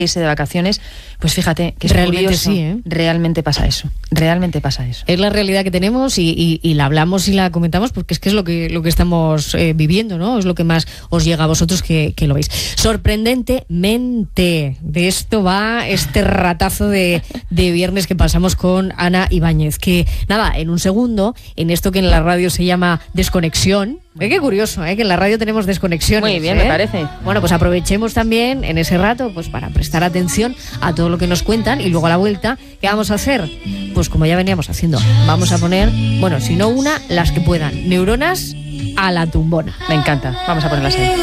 irse de vacaciones, pues fíjate que es realmente curioso. sí, ¿eh? Realmente pasa eso. Es la realidad que tenemos y la hablamos y la comentamos porque es que es lo que estamos viviendo, ¿no? Es lo que más os llega a vosotros que lo veis. Sorprendentemente, de esto va este ratazo de viernes que pasamos con Ana Ibáñez, que nada, en un segundo, en esto que en la radio se llama desconexión. Qué curioso, que en la radio tenemos desconexiones. Muy bien, me parece. Bueno, pues aprovechemos también en ese rato pues para prestar atención a todo lo que nos cuentan y luego a la vuelta, ¿qué vamos a hacer? Pues como ya veníamos haciendo, vamos a poner, bueno, si no una, las que puedan, neuronas a la tumbona. Me encanta, vamos a ponerlas ahí.